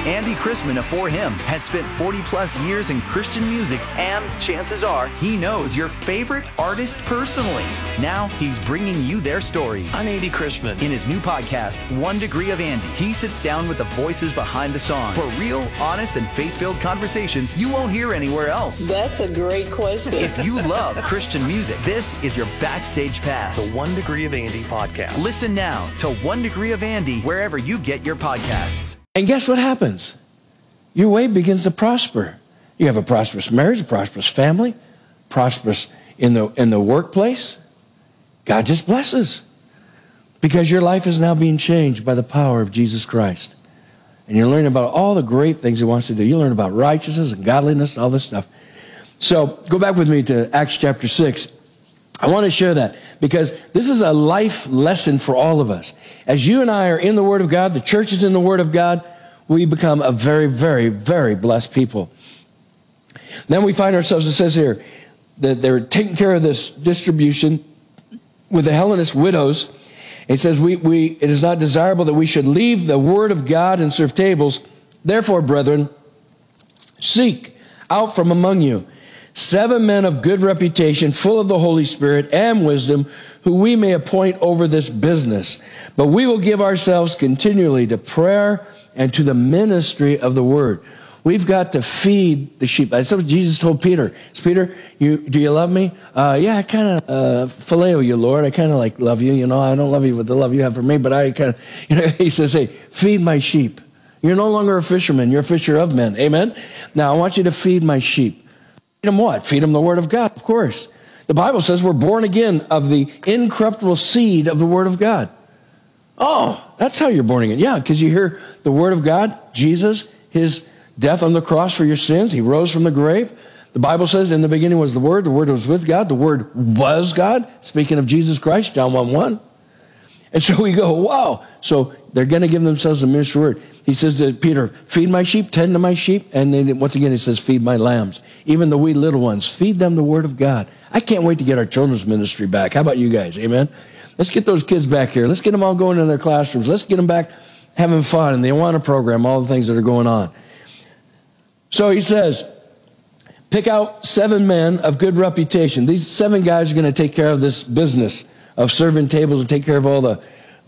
Andy Chrisman of For Him has spent 40 plus years in Christian music, and chances are he knows your favorite artist personally. Now he's bringing you their stories. I'm Andy Chrisman. In his new podcast, 1 Degree of Andy, he sits down with the voices behind the songs for real, honest, and faith-filled conversations you won't hear anywhere else. That's a great question. If you love Christian music, this is your backstage pass. The 1 Degree of Andy podcast. Listen now to 1 Degree of Andy wherever you get your podcasts. And guess what happens? Your way begins to prosper. You have a prosperous marriage, a prosperous family, prosperous in the workplace. God just blesses because your life is now being changed by the power of Jesus Christ. And you're learning about all the great things he wants to do. You learn about righteousness and godliness and all this stuff. So go back with me to Acts chapter 6. I want to share that because this is a life lesson for all of us. As you and I are in the Word of God, the church is in the Word of God, we become a very, very, very blessed people. Then we find ourselves, it says here, that they're taking care of this distribution with the Hellenist widows. It says, it is not desirable that we should leave the Word of God and serve tables. Therefore, brethren, seek out from among you 7 men of good reputation, full of the Holy Spirit and wisdom, who we may appoint over this business. But we will give ourselves continually to prayer and to the ministry of the word. We've got to feed the sheep. That's what Jesus told Peter. Peter, do you love me? Yeah, I kind of phileo you, Lord. I kind of love you. I don't love you with the love you have for me, but I kind of, he says, hey, feed my sheep. You're no longer a fisherman. You're a fisher of men. Amen? Now, I want you to feed my sheep. Feed them what? Feed them the word of God, of course. The Bible says we're born again of the incorruptible seed of the word of God. Oh, that's how you're born again. Yeah, because you hear the word of God, Jesus, his death on the cross for your sins. He rose from the grave. The Bible says in the beginning was the Word was with God, the Word was God. Speaking of Jesus Christ, John 1:1. And so we go, wow. So they're going to give themselves a ministry word. He says to Peter, feed my sheep, tend to my sheep. And then once again, he says, feed my lambs. Even the wee little ones, feed them the word of God. I can't wait to get our children's ministry back. How about you guys? Amen? Let's get those kids back here. Let's get them all going in their classrooms. Let's get them back having fun in the Awana program, all the things that are going on. So he says, pick out 7 men of good reputation. These 7 guys are going to take care of this business of serving tables and take care of all the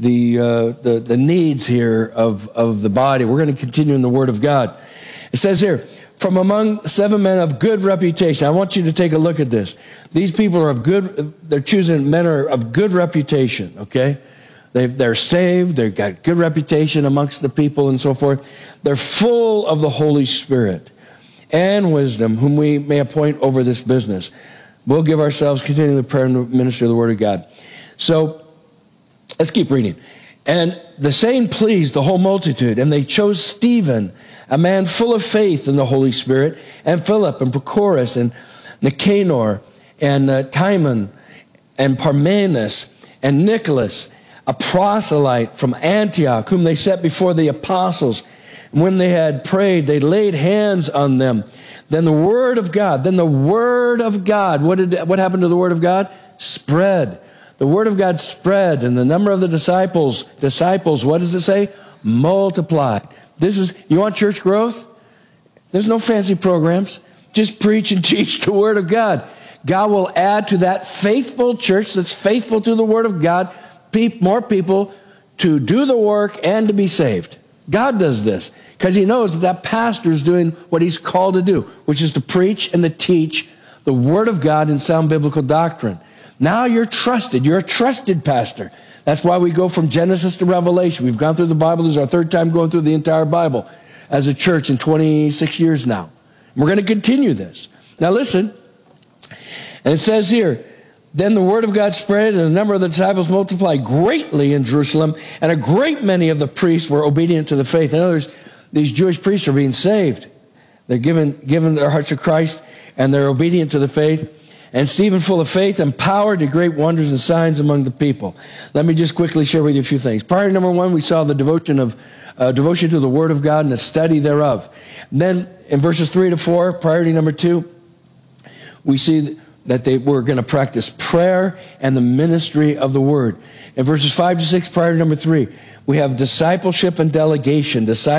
needs here of the body. We're going to continue in the Word of God. It says here, from among 7 men of good reputation. I want you to take a look at this. These people are of good, they're choosing men are of good reputation, okay? They're saved, they've got good reputation amongst the people and so forth. They're full of the Holy Spirit and wisdom, whom we may appoint over this business. We'll give ourselves continuing the prayer and the ministry of the Word of God. So, let's keep reading. And the saying pleased the whole multitude, and they chose Stephen, a man full of faith in the Holy Spirit, and Philip, and Prochorus, and Nicanor, and Timon, and Parmenas, and Nicholas, a proselyte from Antioch, whom they set before the apostles. And when they had prayed, they laid hands on them. Then the word of God, what happened to the word of God? Spread. The word of God spread, and the number of the disciples, what does it say? Multiplied. You want church growth? There's no fancy programs. Just preach and teach the word of God. God will add to that faithful church that's faithful to the word of God, more people to do the work and to be saved. God does this because he knows that pastor is doing what he's called to do, which is to preach and to teach the word of God in sound biblical doctrine. Now you're trusted. You're a trusted pastor. That's why we go from Genesis to Revelation. We've gone through the Bible. This is our 3rd time going through the entire Bible as a church in 26 years now. We're going to continue this. Now listen. And it says here, then the word of God spread, and the number of the disciples multiplied greatly in Jerusalem, and a great many of the priests were obedient to the faith. In other words, these Jewish priests are being saved. They're given their hearts to Christ, and they're obedient to the faith. And Stephen, full of faith, empowered to great wonders and signs among the people. Let me just quickly share with you a few things. Priority number 1, we saw the devotion to the Word of God and the study thereof. And then in verses 3 to 4, priority number 2, we see that they were going to practice prayer and the ministry of the Word. In verses 5 to 6, priority number 3, we have discipleship and delegation.